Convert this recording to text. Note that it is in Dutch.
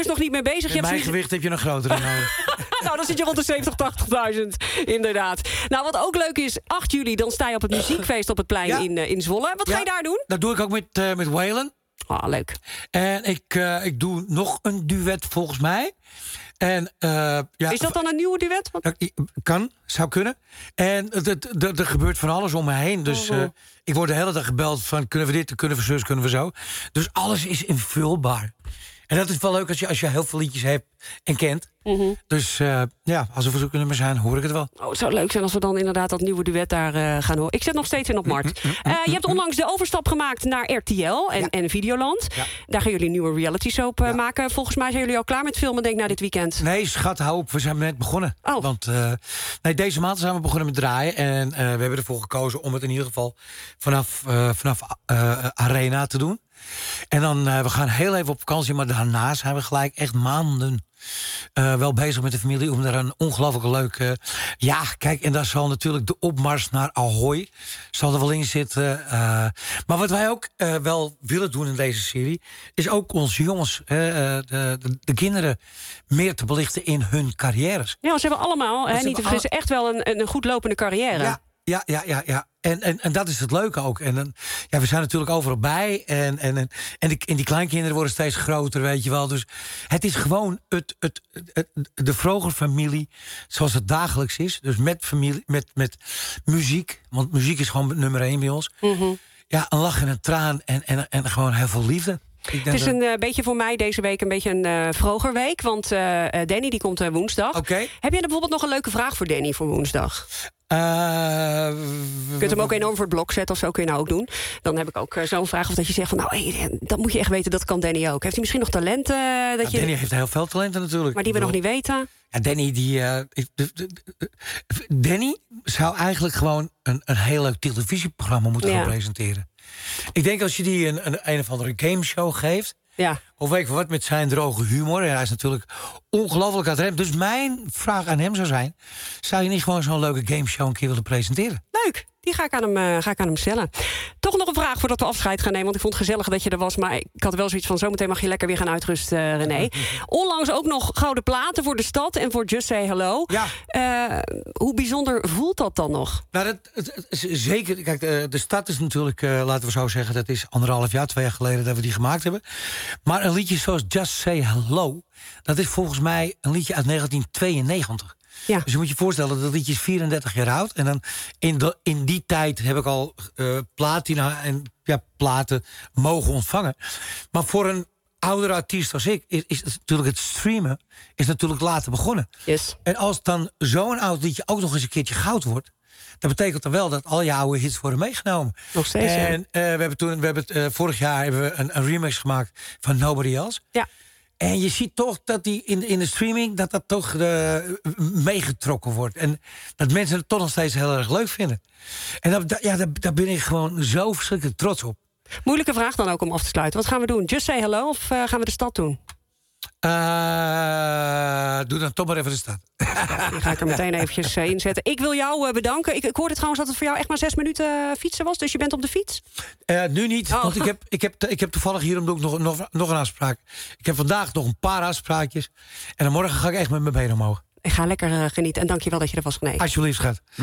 eerst nog niet mee bezig. Met mijn gewicht heb je een grotere nodig. Nou, dan zit je rond de 70, 80.000. Inderdaad. Nou, wat ook leuk is, 8 juli... dan sta je op het muziekfeest op het plein in Zwolle. Wat ga je daar doen? Dat doe ik ook met Waylon. Oh, leuk. En ik doe nog een duet volgens mij. En, is dat dan een nieuwe duet? Zou kunnen. En er gebeurt van alles om me heen. Dus ik word de hele dag gebeld van... kunnen we dit, kunnen we zus, kunnen we zo. Dus alles is invulbaar. En dat is wel leuk als je heel veel liedjes hebt en kent. Mm-hmm. Dus als er verzoeknummers zijn, hoor ik het wel. Oh, het zou leuk zijn als we dan inderdaad dat nieuwe duet daar gaan horen. Ik zet nog steeds in op Mart. Je hebt onlangs de overstap gemaakt naar RTL en Videoland. Ja. Daar gaan jullie een nieuwe reality soap maken. Volgens mij zijn jullie al klaar met filmen, denk ik, na dit weekend. Nee, schat, hou op. We zijn net begonnen. Oh. Want deze maand zijn we begonnen met draaien. En we hebben ervoor gekozen om het in ieder geval vanaf Arena te doen. En dan, we gaan heel even op vakantie, maar daarna zijn we gelijk echt maanden wel bezig met de familie om daar een ongelooflijk leuke... kijk, en daar zal natuurlijk de opmars naar Ahoy zal er wel in zitten. Maar wat wij ook wel willen doen in deze serie... is ook onze jongens, de kinderen... meer te belichten in hun carrières. Ja, ze hebben allemaal, niet te vergissen, echt wel een goed lopende carrière. Ja. En dat is het leuke ook. En we zijn natuurlijk overal bij. En die kleinkinderen worden steeds groter, weet je wel. Dus het is gewoon de Vroger-familie zoals het dagelijks is. Dus met familie, met muziek. Want muziek is gewoon nummer 1 bij ons. Mm-hmm. Ja, een lach en een traan en gewoon heel veel liefde. Het is een beetje voor mij deze week een beetje een Vrogerweek. Want Danny die komt woensdag. Okay. Heb jij bijvoorbeeld nog een leuke vraag voor Danny voor woensdag? Je kunt hem ook enorm voor het blok zetten of zo kun je nou ook doen. Dan heb ik ook zo'n vraag of dat je zegt van dat moet je echt weten, dat kan Danny ook. Heeft hij misschien nog talenten? Danny heeft heel veel talenten natuurlijk. Maar die we nog niet weten. Ja, Danny zou eigenlijk gewoon een heel leuk televisieprogramma moeten gaan presenteren. Ik denk als je die een of andere gameshow geeft... Ja. Of weet ik wat, met zijn droge humor. En hij is natuurlijk ongelooflijk aan het rem. Dus mijn vraag aan hem zou zijn... zou je niet gewoon zo'n leuke gameshow een keer willen presenteren? Leuk, die ga ik aan hem stellen. Toch nog een vraag voordat we afscheid gaan nemen. Want ik vond het gezellig dat je er was. Maar ik had wel zoiets van, zometeen mag je lekker weer gaan uitrusten, René. Onlangs ook nog gouden platen voor de stad en voor Just Say Hello. Ja. Hoe bijzonder voelt dat dan nog? Nou, zeker. Kijk, de stad is natuurlijk, laten we zo zeggen... dat is 1,5 jaar, 2 jaar geleden dat we die gemaakt hebben. Maar een liedje zoals Just Say Hello... dat is volgens mij een liedje uit 1992. Ja. Dus je moet je voorstellen, dat liedje is 34 jaar oud. En dan in die tijd heb ik al platina en platen mogen ontvangen. Maar voor een oudere artiest als ik is natuurlijk het streamen is natuurlijk later begonnen. Yes. En als dan zo'n oud liedje ook nog eens een keertje goud wordt... dat betekent dan wel dat al je oude hits worden meegenomen. Nog steeds, en vorig jaar hebben we een remix gemaakt van Nobody Else. Ja. En je ziet toch dat die in de streaming... dat toch meegetrokken wordt. En dat mensen het toch nog steeds heel erg leuk vinden. En daar ben ik gewoon zo verschrikkelijk trots op. Moeilijke vraag dan ook om af te sluiten. Wat gaan we doen? Just Say Hello of gaan we de stad doen? Doe dan toch maar even de stad. Die ga ik er meteen eventjes inzetten. Ik wil jou bedanken. Ik hoorde trouwens dat het voor jou echt maar 6 minuten fietsen was. Dus je bent op de fiets? Nu niet, want ik heb toevallig hierom doe ik nog een afspraak. Ik heb vandaag nog een paar afspraakjes. En dan morgen ga ik echt met mijn benen omhoog. Ik ga lekker genieten en dank je wel dat je er was, René. Alsjeblieft, schat.